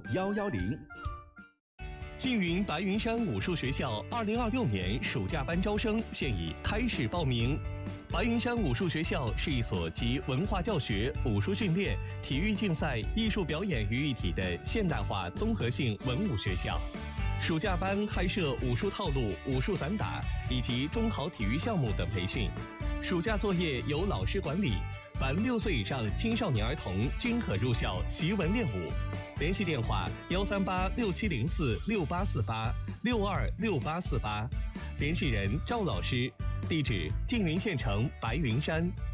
110。 缙云白云山武术学校2026年暑假班招生现已开始报名。白云山武术学校是一所集文化教学、武术训练、体育竞赛、艺术表演于一体的现代化综合性文武学校。暑假班开设武术套路、武术散打以及中考体育项目等培训。暑假作业由老师管理，凡6岁以上青少年儿童均可入校习文练武。联系电话13867046848626848，联系人赵老师，地址缙云县城白云山。